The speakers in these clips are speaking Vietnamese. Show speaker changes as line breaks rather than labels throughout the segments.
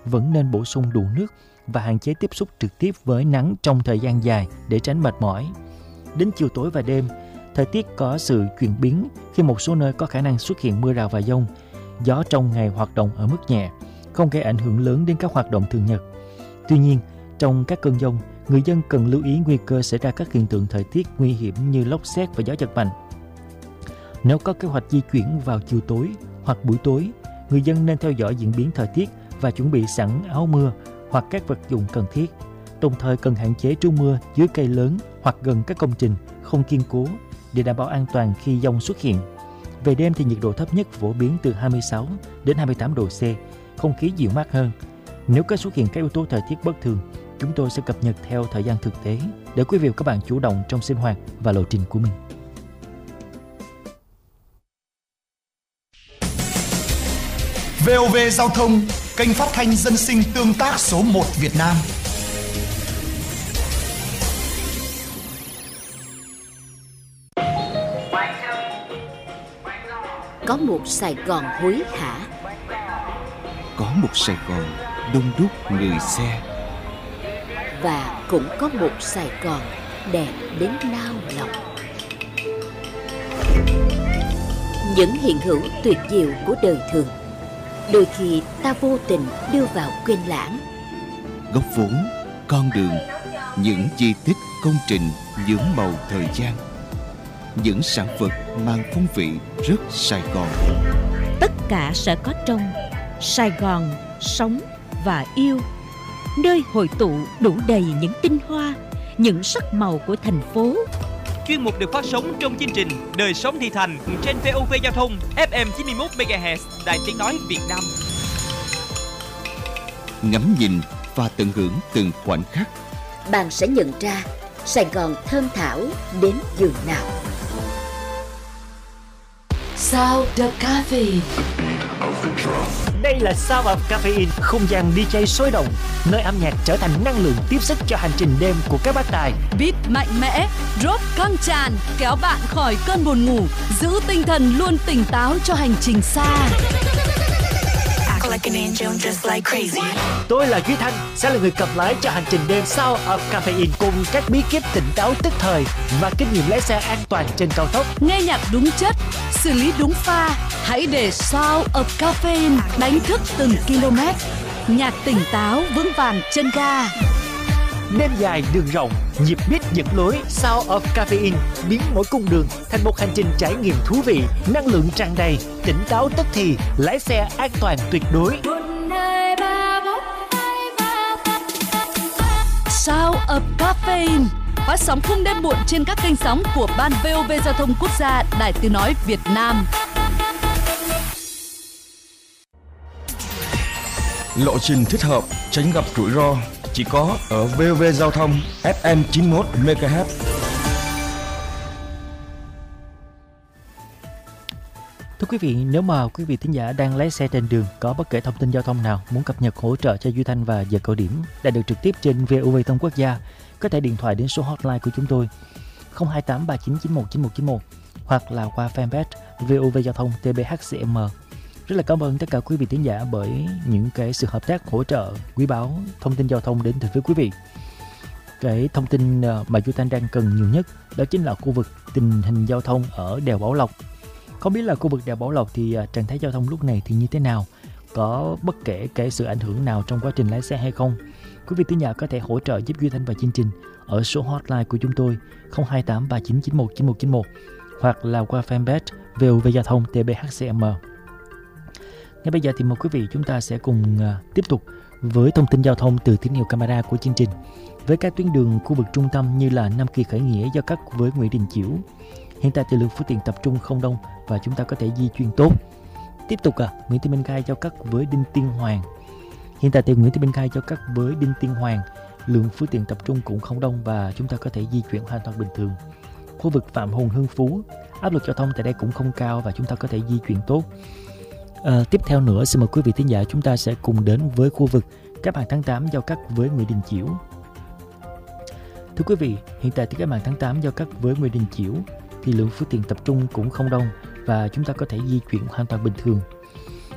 vẫn nên bổ sung đủ nước và hạn chế tiếp xúc trực tiếp với nắng trong thời gian dài để tránh mệt mỏi. Đến chiều tối và đêm, thời tiết có sự chuyển biến khi một số nơi có khả năng xuất hiện mưa rào và dông. Gió trong ngày hoạt động ở mức nhẹ, không gây ảnh hưởng lớn đến các hoạt động thường nhật. Tuy nhiên, trong các cơn dông, người dân cần lưu ý nguy cơ xảy ra các hiện tượng thời tiết nguy hiểm như lốc sét và gió giật mạnh. Nếu có kế hoạch di chuyển vào chiều tối hoặc buổi tối, người dân nên theo dõi diễn biến thời tiết và chuẩn bị sẵn áo mưa hoặc các vật dụng cần thiết. Đồng thời cần hạn chế trú mưa dưới cây lớn hoặc gần các công trình không kiên cố để đảm bảo an toàn khi dông xuất hiện. Về đêm thì nhiệt độ thấp nhất phổ biến từ 26 đến 28 độ C, không khí dịu mát hơn. Nếu có xuất hiện các yếu tố thời tiết bất thường, chúng tôi sẽ cập nhật theo thời gian thực tế để quý vị và các bạn chủ động trong sinh hoạt và lộ trình của mình.
VOV Giao thông, kênh phát thanh dân sinh tương tác số 1 Việt Nam.
Có một Sài Gòn hối hả,
có một Sài Gòn đông đúc người xe,
và cũng có một Sài Gòn đẹp đến nao lòng. Những hiện hữu tuyệt diệu của đời thường, đôi khi ta vô tình đưa vào quên lãng.
Góc vốn, con đường, những chi tiết công trình nhuốm màu thời gian, những sản vật mang phong vị rất Sài Gòn.
Tất cả sẽ có trong Sài Gòn sống và yêu, nơi hội tụ đủ đầy những tinh hoa, những sắc màu của thành phố.
Chuyên mục được phát sóng trong chương trình Đời sống thị thành trên VOV Giao thông FM 91 MHz, Đài Tiếng nói Việt Nam.
Ngắm nhìn và tận hưởng từng khoảnh khắc,
Bạn sẽ nhận ra Sài Gòn thơm thảo đến giường nào. Sound of Caffeine.
Đây là Sound of Caffeine, không gian DJ sôi động, nơi âm nhạc trở thành năng lượng tiếp sức cho hành trình đêm của các bác tài.
Beat mạnh mẽ, drop căng tràn, kéo bạn khỏi cơn buồn ngủ, giữ tinh thần luôn tỉnh táo cho hành trình xa.
Tôi là Duy Thanh, sẽ là người cầm lái cho hành trình đêm Sound of Caffeine cùng các bí kíp tỉnh táo tức thời và kinh nghiệm lái xe an toàn trên cao tốc.
Nghe nhạc đúng chất, xử lý đúng pha, hãy để Sound of Caffeine đánh thức từng km. Nhạc tỉnh táo vững vàng chân ga.
Đêm dài đường rộng, nhịp beat dẫn lối. Sound of Caffeine biến mỗi cung đường thành một hành trình trải nghiệm thú vị, năng lượng tràn đầy, tỉnh táo tức thì, lái xe an toàn tuyệt đối.
Sound of Caffeine phát sóng khung đêm muộn trên các kênh sóng của Ban VOV Giao thông Quốc gia, Đài Tiếng nói Việt Nam.
Lộ trình thích hợp, tránh gặp rủi ro chỉ có ở VOV Giao thông FM 91 MHz.
Thưa quý vị, nếu mà quý vị thính giả đang lái xe trên đường có bất kể thông tin giao thông nào muốn cập nhật hỗ trợ cho Duy Thanh và giờ cao điểm đã được trực tiếp trên VOV Thông Quốc gia, có thể điện thoại đến số hotline của chúng tôi 028 3991 9191 hoặc là qua fanpage VOV Giao thông TBHCM. Rất là cảm ơn tất cả quý vị thính giả bởi những cái sự hợp tác hỗ trợ quý báu thông tin giao thông đến từ phía quý vị. Cái thông tin mà Duy Thanh đang cần nhiều nhất đó chính là khu vực tình hình giao thông ở đèo Bảo Lộc. Không biết là khu vực đèo Bảo Lộc thì trạng thái giao thông lúc này thì như thế nào? Có bất kể cái sự ảnh hưởng nào trong quá trình lái xe hay không? Quý vị thính giả có thể hỗ trợ giúp Duy Thanh và chương trình ở số hotline của chúng tôi 028 3991 9191 hoặc là qua fanpage VOV Giao thông TBHCM. Ngay bây giờ thì mời quý vị chúng ta sẽ cùng tiếp tục với thông tin giao thông từ tín hiệu camera của chương trình. Với các tuyến đường khu vực trung tâm như là Nam Kỳ Khởi Nghĩa giao cắt với Nguyễn Đình Chiểu, hiện tại thì lượng phương tiện tập trung không đông và chúng ta có thể di chuyển tốt. Tiếp tục Nguyễn Thị Minh Khai giao cắt với Đinh Tiên Hoàng. Hiện tại thì Nguyễn Thị Minh Khai giao cắt với Đinh Tiên Hoàng, lượng phương tiện tập trung cũng không đông và chúng ta có thể di chuyển hoàn toàn bình thường. Khu vực Phạm Hùng Hưng Phú, áp lực giao thông tại đây cũng không cao và chúng ta có thể di chuyển tốt. Tiếp theo nữa, xin mời quý vị thính giả chúng ta sẽ cùng đến với khu vực Cách Mạng Tháng 8 giao cắt với Nguyễn Đình Chiểu. Thưa quý vị, hiện tại thì Cách Mạng Tháng 8 giao cắt với Nguyễn Đình Chiểu thì lượng phương tiện tập trung cũng không đông và chúng ta có thể di chuyển hoàn toàn bình thường.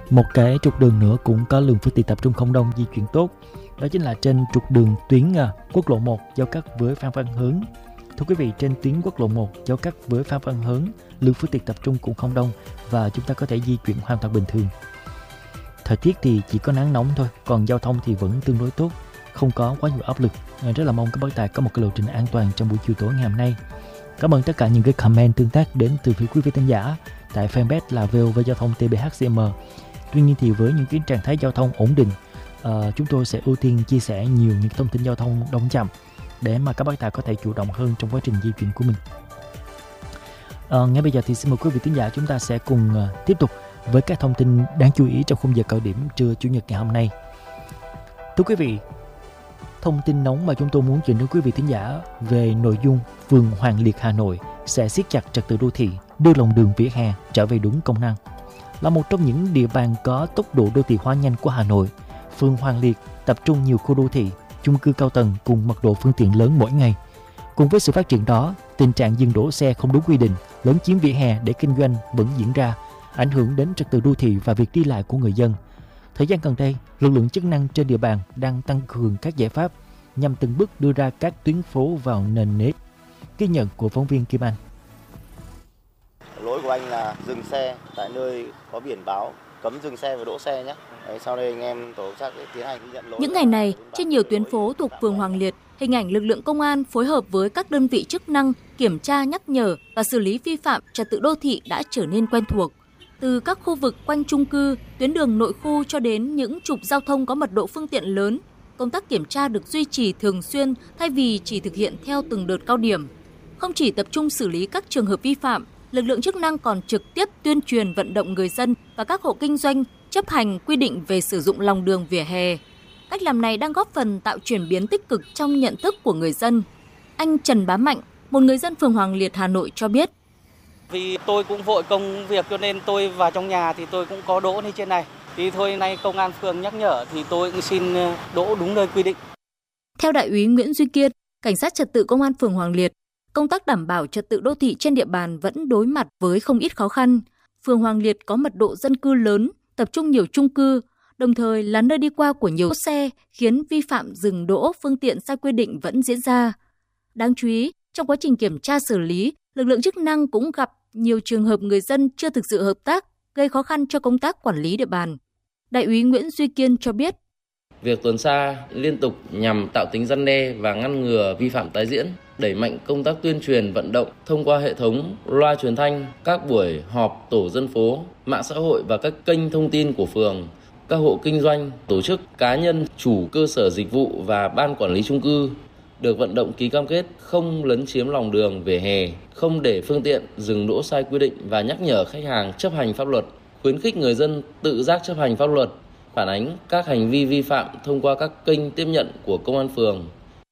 Một cái trục đường nữa cũng có lượng phương tiện tập trung không đông, di chuyển tốt. Đó chính là trên trục đường tuyến quốc lộ 1 giao cắt với Phan Văn Hớn. Thưa quý vị, trên tuyến quốc lộ 1 giao cắt với Phan Văn Hớn, lượng phương tiện tập trung cũng không đông và chúng ta có thể di chuyển hoàn toàn bình thường. Thời tiết thì chỉ có nắng nóng thôi, còn giao thông thì vẫn tương đối tốt, không có quá nhiều áp lực. Rất là mong các bác tài có một cái lộ trình an toàn trong buổi chiều tối ngày hôm nay. Cảm ơn tất cả những cái comment tương tác đến từ phía quý vị thính giả tại fanpage là VOV Giao thông TBHCM. Tuy nhiên thì với những cái trạng thái giao thông ổn định, chúng tôi sẽ ưu tiên chia sẻ nhiều những thông tin giao thông đông chậm để mà các bác tài có thể chủ động hơn trong quá trình di chuyển của mình. Ngay bây giờ thì xin mời quý vị thính giả chúng ta sẽ cùng tiếp tục với các thông tin đáng chú ý trong khung giờ cao điểm trưa Chủ nhật ngày hôm nay. Thưa quý vị, thông tin nóng mà chúng tôi muốn chuyển đến quý vị thính giả về nội dung phường Hoàng Liệt Hà Nội sẽ siết chặt trật tự đô thị, đưa lòng đường vỉa hè trở về đúng công năng. Là một trong những địa bàn có tốc độ đô thị hóa nhanh của Hà Nội, phường Hoàng Liệt tập trung nhiều khu đô thị, chung cư cao tầng cùng mật độ phương tiện lớn mỗi ngày. Cùng với sự phát triển đó, tình trạng dừng đỗ xe không đúng quy định, lấn chiếm vỉa hè để kinh doanh vẫn diễn ra, ảnh hưởng đến trật tự đô thị và việc đi lại của người dân. Thời gian gần đây, lực lượng chức năng trên địa bàn đang tăng cường các giải pháp nhằm từng bước đưa ra các tuyến phố vào nền nếp. Ghi nhận của phóng viên Kim Anh.
Lỗi của anh là dừng xe tại nơi có biển báo cấm dừng xe và đỗ xe nhé. Sau đây anh em tổ chức tiến hành nhận lỗi.
Những ngày này, trên nhiều tuyến phố thuộc phường Hoàng Liệt, hình ảnh lực lượng công an phối hợp với các đơn vị chức năng kiểm tra, nhắc nhở và xử lý vi phạm trật tự đô thị đã trở nên quen thuộc. Từ các khu vực quanh chung cư, tuyến đường nội khu cho đến những trục giao thông có mật độ phương tiện lớn, công tác kiểm tra được duy trì thường xuyên thay vì chỉ thực hiện theo từng đợt cao điểm. Không chỉ tập trung xử lý các trường hợp vi phạm, lực lượng chức năng còn trực tiếp tuyên truyền vận động người dân và các hộ kinh doanh chấp hành quy định về sử dụng lòng đường vỉa hè. Cách làm này đang góp phần tạo chuyển biến tích cực trong nhận thức của người dân. Anh Trần Bá Mạnh, một người dân phường Hoàng Liệt, Hà Nội cho biết.
Vì tôi cũng vội công việc cho nên tôi vào trong nhà thì tôi cũng có đỗ như trên này. Thì thôi nay công an phường nhắc nhở thì tôi cũng xin đỗ đúng nơi quy định.
Theo Đại úy Nguyễn Duy Kiên, Cảnh sát trật tự Công an phường Hoàng Liệt, công tác đảm bảo trật tự đô thị trên địa bàn vẫn đối mặt với không ít khó khăn. Phường Hoàng Liệt có mật độ dân cư lớn, tập trung nhiều chung cư, đồng thời là nơi đi qua của nhiều xe khiến vi phạm dừng đỗ phương tiện sai quy định vẫn diễn ra. Đáng chú ý, trong quá trình kiểm tra xử lý, lực lượng chức năng cũng gặp nhiều trường hợp người dân chưa thực sự hợp tác, gây khó khăn cho công tác quản lý địa bàn. Đại úy Nguyễn Duy Kiên cho biết.
Việc tuần tra liên tục nhằm tạo tính răn đe và ngăn ngừa vi phạm tái diễn, đẩy mạnh công tác tuyên truyền vận động thông qua hệ thống loa truyền thanh, các buổi họp tổ dân phố, mạng xã hội và các kênh thông tin của phường, các hộ kinh doanh, tổ chức, cá nhân, chủ cơ sở dịch vụ và ban quản lý chung cư được vận động ký cam kết không lấn chiếm lòng đường vỉa hè, không để phương tiện dừng đỗ sai quy định và nhắc nhở khách hàng chấp hành pháp luật, khuyến khích người dân tự giác chấp hành pháp luật, phản ánh các hành vi vi phạm thông qua các kênh tiếp nhận của công an phường.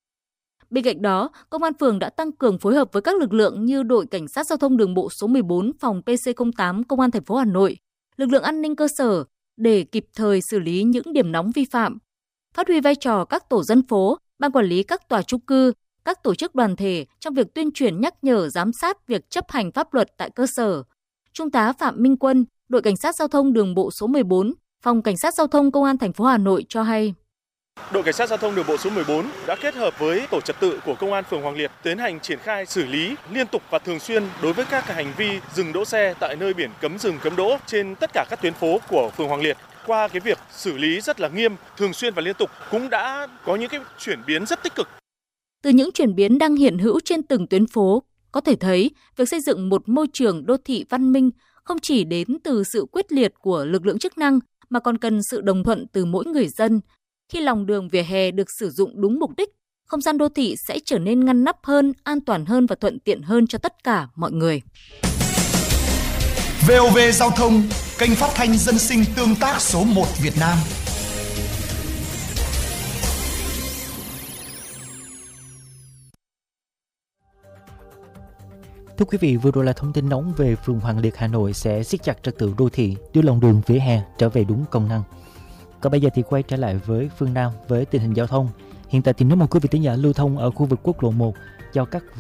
Bên cạnh đó, công an phường đã tăng cường phối hợp với các lực lượng như đội cảnh sát giao thông đường bộ số 14 phòng PC08 Công an thành phố Hà Nội, lực lượng an ninh cơ sở để kịp thời xử lý những điểm nóng vi phạm. Phát huy vai trò các tổ dân phố, ban quản lý các tòa chung cư, các tổ chức đoàn thể trong việc tuyên truyền nhắc nhở giám sát việc chấp hành pháp luật tại cơ sở. Trung tá Phạm Minh Quân, đội cảnh sát giao thông đường bộ số 14, phòng cảnh sát giao thông Công an thành phố Hà Nội cho hay.
Đội cảnh sát giao thông đường bộ số 14 đã kết hợp với tổ trật tự của Công an phường Hoàng Liệt tiến hành triển khai xử lý liên tục và thường xuyên đối với các hành vi dừng đỗ xe tại nơi biển cấm dừng cấm đỗ trên tất cả các tuyến phố của phường Hoàng Liệt. Qua cái việc xử lý rất là nghiêm, thường xuyên và liên tục cũng đã có những cái chuyển biến rất tích cực.
Từ những chuyển biến đang hiện hữu trên từng tuyến phố, có thể thấy việc xây dựng một môi trường đô thị văn minh không chỉ đến từ sự quyết liệt của lực lượng chức năng mà còn cần sự đồng thuận từ mỗi người dân. Khi lòng đường vỉa hè được sử dụng đúng mục đích, không gian đô thị sẽ trở nên ngăn nắp hơn, an toàn hơn và thuận tiện hơn cho tất cả mọi người.
VOV Giao thông, kênh phát thanh dân sinh tương tác số 1 Việt Nam.
Thưa quý vị, vừa rồi là thông tin nóng về phường Hoàng Liệt Hà Nội sẽ siết chặt trật tự đô thị, đưa lòng đường vỉa hè trở về đúng công năng. Còn bây giờ thì quay trở lại với phương Nam với tình hình giao thông. Hiện tại thì nếu mà quý vị thính giả lưu thông ở khu vực quốc lộ 1 giao cắt